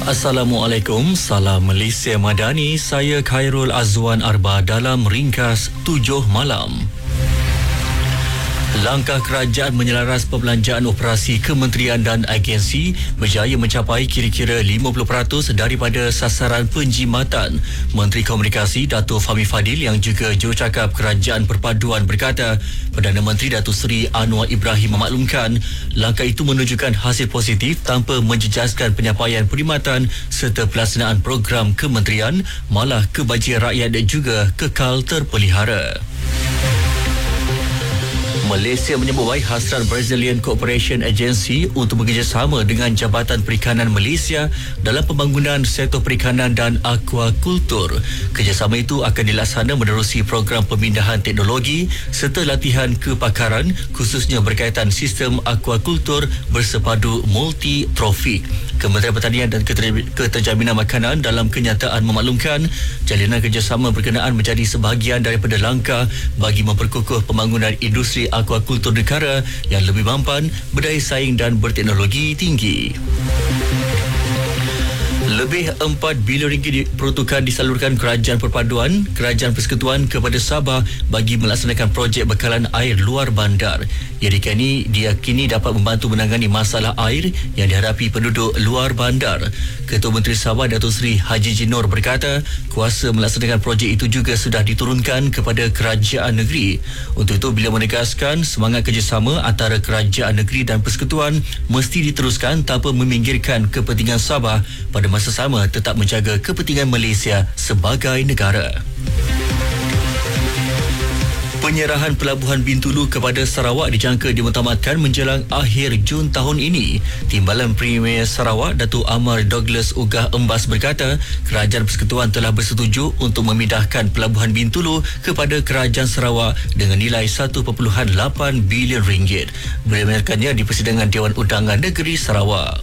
Assalamualaikum, salam Malaysia Madani. Saya Khairul Azwan Arba dalam ringkas 7 malam. Langkah kerajaan menyelaras perbelanjaan operasi kementerian dan agensi berjaya mencapai kira-kira 50% daripada sasaran penjimatan. Menteri Komunikasi Datuk Fahmi Fadil yang juga jurucakap Kerajaan Perpaduan berkata, Perdana Menteri Datuk Seri Anwar Ibrahim memaklumkan langkah itu menunjukkan hasil positif tanpa menjejaskan penyampaian perkhidmatan serta pelaksanaan program kementerian, malah kebajikan rakyat juga kekal terpelihara. Malaysia menyambut baik hasrat Brazilian Cooperation Agency untuk bekerjasama dengan Jabatan Perikanan Malaysia dalam pembangunan sektor perikanan dan aquakultur. Kerjasama itu akan dilaksana menerusi program pemindahan teknologi serta latihan kepakaran khususnya berkaitan sistem aquakultur bersepadu multi-trofik. Kementerian Pertanian dan Keterjaminan Makanan dalam kenyataan memaklumkan jalinan kerjasama berkenaan menjadi sebahagian daripada langkah bagi memperkukuh pembangunan industri aquakultur negara yang lebih mampan, berdaya saing dan berteknologi tinggi. Lebih 4 bilion ringgit peruntukan disalurkan Kerajaan Perpaduan, Kerajaan Persekutuan kepada Sabah bagi melaksanakan projek bekalan air luar bandar. Ia diyakini dapat membantu menangani masalah air yang dihadapi penduduk luar bandar. Ketua Menteri Sabah Datuk Seri Haji Jinor berkata, kuasa melaksanakan projek itu juga sudah diturunkan kepada kerajaan negeri. Untuk itu, beliau menegaskan semangat kerjasama antara kerajaan negeri dan persekutuan mesti diteruskan tanpa meminggirkan kepentingan Sabah, pada masa sama tetap menjaga kepentingan Malaysia sebagai negara. Penyerahan Pelabuhan Bintulu kepada Sarawak dijangka dimutamatkan menjelang akhir Jun tahun ini. Timbalan Premier Sarawak Datuk Amar Douglas Ugah Embas berkata, Kerajaan Persekutuan telah bersetuju untuk memindahkan Pelabuhan Bintulu kepada Kerajaan Sarawak dengan nilai 1.8 bilion ringgit. Beliau menyatakannya di persidangan Dewan Undangan Negeri Sarawak.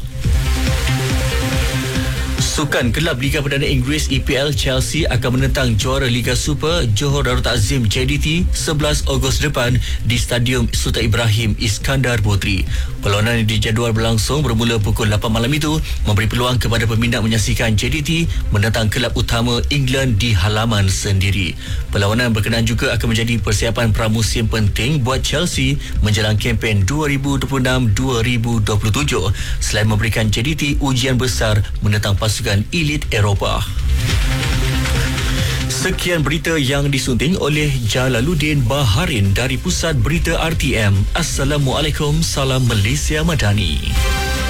Sukan Kelab Liga Perdana Inggeris EPL Chelsea akan menentang juara Liga Super Johor Darul Takzim JDT 11 Ogos depan di Stadium Sultan Ibrahim Iskandar Puteri. Perlawanan yang dijadual berlangsung bermula pukul 8 malam itu memberi peluang kepada peminat menyaksikan JDT menentang kelab utama England di halaman sendiri. Perlawanan berkenaan juga akan menjadi persiapan pramusim penting buat Chelsea menjelang kempen 2026-2027 selain memberikan JDT ujian besar menentang pasukan elit Eropah. Sekian berita yang disunting oleh Jalaluddin Baharin dari Pusat Berita RTM. Assalamualaikum, salam Malaysia Madani.